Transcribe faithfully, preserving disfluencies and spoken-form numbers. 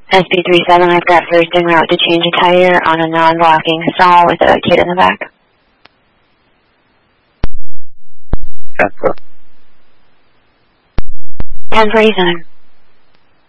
S P three seven, I've got first en route to change a tire on a non-blocking stall with a kid in the back. Transfer. ten forty-seven.